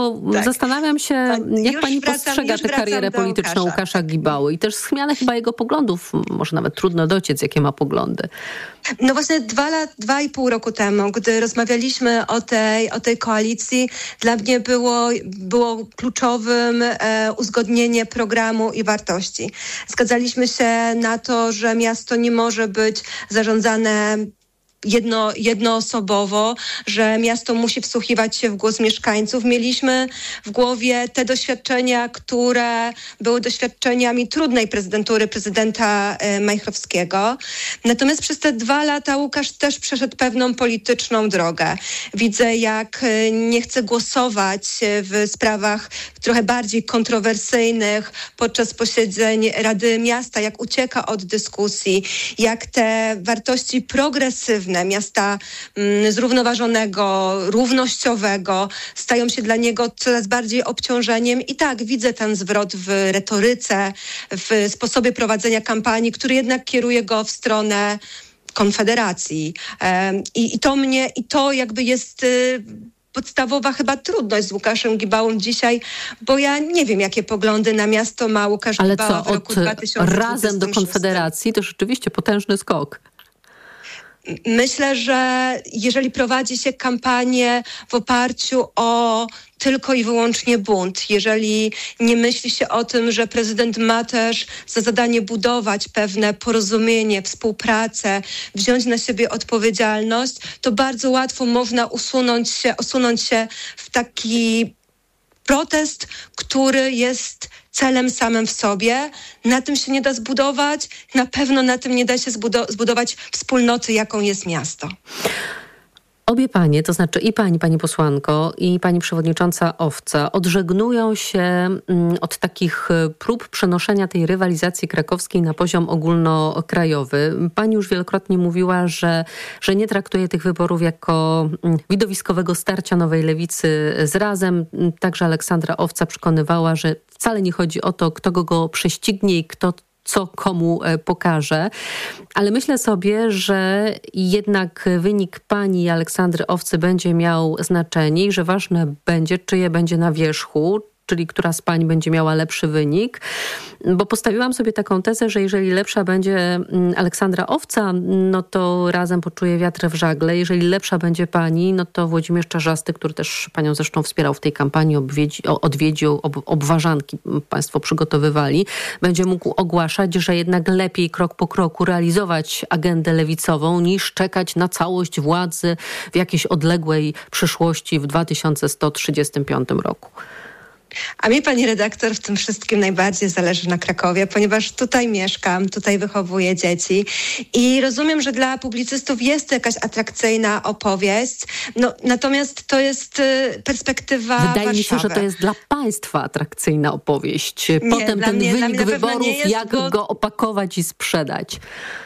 bo zastanawiam się, jak pani postrzega tę karierę polityczną Łukasza Gibały i też zmianę chyba jego poglądów. Może nawet trudno dociec, jakie ma poglądy. No właśnie 2,5 roku temu, gdy rozmawialiśmy o tej koalicji, dla mnie było kluczowym uzgodnienie programu i wartości. Zgadzaliśmy się na to, że miasto nie może być zarządzane jednoosobowo, że miasto musi wsłuchiwać się w głos mieszkańców. Mieliśmy w głowie te doświadczenia, które były doświadczeniami trudnej prezydentury prezydenta Majchrowskiego. Natomiast przez te 2 lata Łukasz też przeszedł pewną polityczną drogę. Widzę, jak nie chce głosować w sprawach trochę bardziej kontrowersyjnych podczas posiedzeń Rady Miasta, jak ucieka od dyskusji, jak te wartości progresywne miasta zrównoważonego, równościowego stają się dla niego coraz bardziej obciążeniem. I tak, widzę ten zwrot w retoryce, w sposobie prowadzenia kampanii, który jednak kieruje go w stronę Konfederacji. I to jakby jest podstawowa chyba trudność z Łukaszem Gibałą dzisiaj, bo ja nie wiem, jakie poglądy na miasto ma Łukasz Gibała w roku 2026. Razem do Konfederacji to rzeczywiście potężny skok. Myślę, że jeżeli prowadzi się kampanię w oparciu o tylko i wyłącznie bunt, jeżeli nie myśli się o tym, że prezydent ma też za zadanie budować pewne porozumienie, współpracę, wziąć na siebie odpowiedzialność, to bardzo łatwo można osunąć się w taki protest, który jest celem samym w sobie. Na tym się nie da zbudować. Na pewno na tym nie da się zbudować wspólnoty, jaką jest miasto. Obie panie, to znaczy i pani posłanko, i pani przewodnicząca Owca odżegnują się od takich prób przenoszenia tej rywalizacji krakowskiej na poziom ogólnokrajowy. Pani już wielokrotnie mówiła, że nie traktuje tych wyborów jako widowiskowego starcia Nowej Lewicy z Razem. Także Aleksandra Owca przekonywała, że wcale nie chodzi o to, kto go prześcignie i kto co komu pokaże. Ale myślę sobie, że jednak wynik pani Aleksandry Owcy będzie miał znaczenie i że ważne będzie, czyje będzie na wierzchu, czyli która z pań będzie miała lepszy wynik. Bo postawiłam sobie taką tezę, że jeżeli lepsza będzie Aleksandra Owca, no to Razem poczuje wiatr w żagle. Jeżeli lepsza będzie pani, no to Włodzimierz Czarzasty, który też panią zresztą wspierał w tej kampanii, odwiedził, obważanki państwo przygotowywali, będzie mógł ogłaszać, że jednak lepiej krok po kroku realizować agendę lewicową, niż czekać na całość władzy w jakiejś odległej przyszłości w 2135 roku. A mi, pani redaktor, w tym wszystkim najbardziej zależy na Krakowie, ponieważ tutaj mieszkam, tutaj wychowuję dzieci i rozumiem, że dla publicystów jest to jakaś atrakcyjna opowieść, natomiast to jest perspektywa Warszawy. Wydaje mi się, że to jest dla państwa atrakcyjna opowieść. Potem ten wynik wyborów, jak go opakować i sprzedać.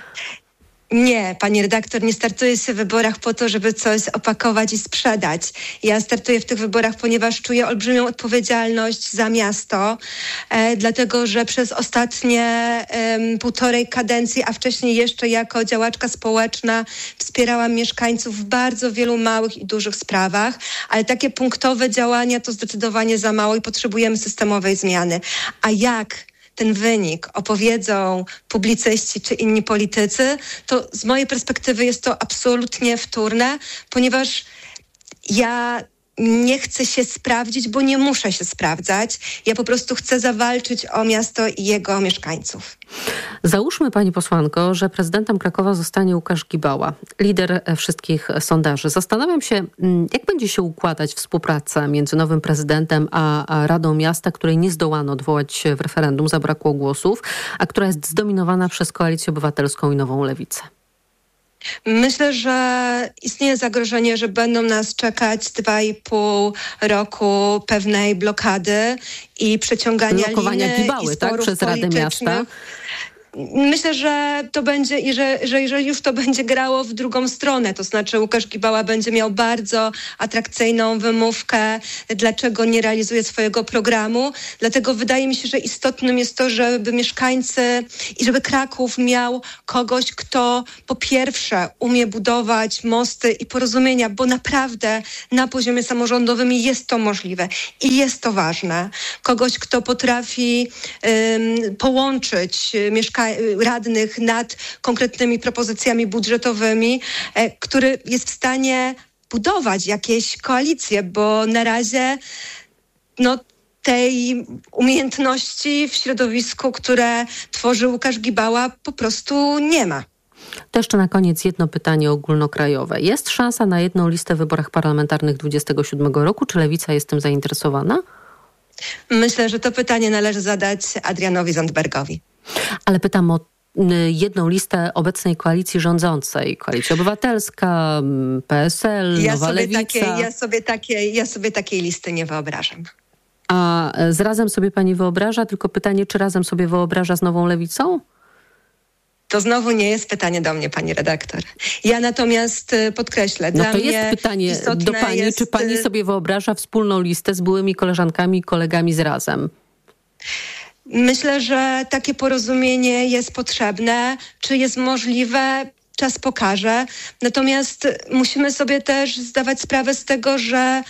Nie, pani redaktor, nie startuję się w wyborach po to, żeby coś opakować i sprzedać. Ja startuję w tych wyborach, ponieważ czuję olbrzymią odpowiedzialność za miasto, dlatego że przez ostatnie 1,5 kadencji, a wcześniej jeszcze jako działaczka społeczna wspierałam mieszkańców w bardzo wielu małych i dużych sprawach, ale takie punktowe działania to zdecydowanie za mało i potrzebujemy systemowej zmiany. A jak ten wynik opowiedzą publicyści czy inni politycy, to z mojej perspektywy jest to absolutnie wtórne, ponieważ ja nie chcę się sprawdzić, bo nie muszę się sprawdzać. Ja po prostu chcę zawalczyć o miasto i jego mieszkańców. Załóżmy, pani posłanko, że prezydentem Krakowa zostanie Łukasz Gibała, lider wszystkich sondaży. Zastanawiam się, jak będzie się układać współpraca między nowym prezydentem a Radą Miasta, której nie zdołano odwołać w referendum, zabrakło głosów, a która jest zdominowana przez Koalicję Obywatelską i Nową Lewicę. Myślę, że istnieje zagrożenie, że będą nas czekać 2,5 roku pewnej blokady i przeciągania blokowania liny Gibały, i sporów tak? Przez Radę Miasta. Myślę, że to będzie i że jeżeli już to będzie grało w drugą stronę, to znaczy Łukasz Gibała będzie miał bardzo atrakcyjną wymówkę, dlaczego nie realizuje swojego programu. Dlatego wydaje mi się, że istotnym jest to, żeby mieszkańcy i żeby Kraków miał kogoś, kto po pierwsze umie budować mosty i porozumienia, bo naprawdę na poziomie samorządowym jest to możliwe i jest to ważne. Kogoś, kto potrafi połączyć radnych nad konkretnymi propozycjami budżetowymi, który jest w stanie budować jakieś koalicje, bo na razie tej umiejętności w środowisku, które tworzy Łukasz Gibała, po prostu nie ma. To jeszcze na koniec jedno pytanie ogólnokrajowe. Jest szansa na jedną listę w wyborach parlamentarnych 27 roku? Czy Lewica jest tym zainteresowana? Myślę, że to pytanie należy zadać Adrianowi Zandbergowi. Ale pytam o jedną listę obecnej koalicji rządzącej. Koalicja Obywatelska, PSL, Nowa Lewica. Ja sobie takiej listy nie wyobrażam. A z Razem sobie pani wyobraża? Tylko pytanie, czy Razem sobie wyobraża z Nową Lewicą? To znowu nie jest pytanie do mnie, pani redaktor. Ja natomiast podkreślę, to jest pytanie do pani, czy pani sobie wyobraża wspólną listę z byłymi koleżankami i kolegami z Razem? Myślę, że takie porozumienie jest potrzebne. Czy jest możliwe? Czas pokaże. Natomiast musimy sobie też zdawać sprawę z tego, że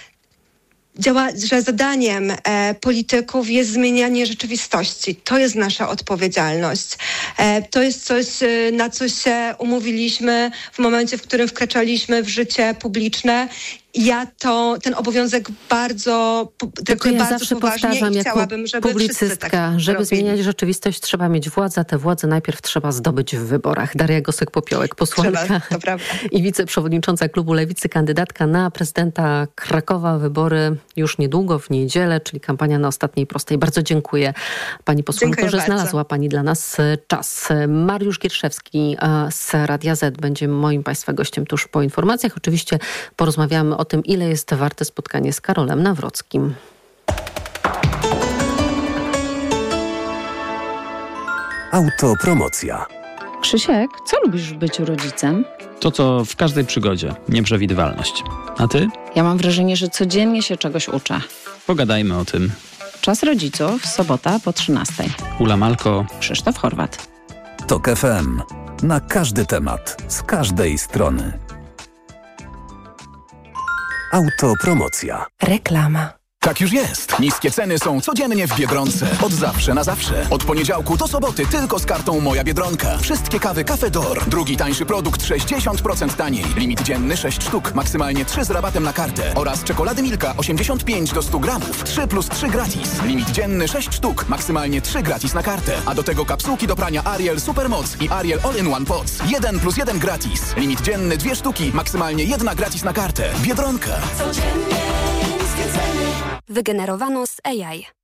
zadaniem polityków jest zmienianie rzeczywistości. To jest nasza odpowiedzialność. To jest coś, na co się umówiliśmy w momencie, w którym wkraczaliśmy w życie publiczne. Ja ten obowiązek bardzo poważnie i chciałabym, żeby publicystka, żeby zmieniać rzeczywistość, trzeba mieć władzę. Tę władzę najpierw trzeba zdobyć w wyborach. Daria Gosek-Popiołek, posłanka i wiceprzewodnicząca klubu Lewicy, kandydatka na prezydenta Krakowa. Wybory już niedługo, w niedzielę, czyli kampania na ostatniej prostej. Bardzo dziękuję pani posłanko, że znalazła pani dla nas czas. Mariusz Gierszewski z Radia Z będzie moim państwa gościem tuż po informacjach. Oczywiście porozmawiamy o tym, ile jest warte spotkanie z Karolem Nawrockim. Autopromocja. Krzysiek, co lubisz w byciu rodzicem? To, co w każdej przygodzie. Nieprzewidywalność. A ty? Ja mam wrażenie, że codziennie się czegoś uczę. Pogadajmy o tym. Czas rodziców, sobota po 13:00. Ula Malko, Krzysztof Horwat. TOK FM. Na każdy temat, z każdej strony. Autopromocja. Reklama. Tak już jest. Niskie ceny są codziennie w Biedronce. Od zawsze na zawsze. Od poniedziałku do soboty tylko z kartą Moja Biedronka. Wszystkie kawy Cafe D'Or. Drugi tańszy produkt 60% taniej. Limit dzienny 6 sztuk. Maksymalnie 3 z rabatem na kartę. Oraz czekolady Milka 85 do 100 gramów. 3+3 gratis. Limit dzienny 6 sztuk. Maksymalnie 3 gratis na kartę. A do tego kapsułki do prania Ariel Supermoc i Ariel All-in-One Pots. 1+1 gratis. Limit dzienny 2 sztuki. Maksymalnie 1 gratis na kartę. Biedronka. Wygenerowano z AI.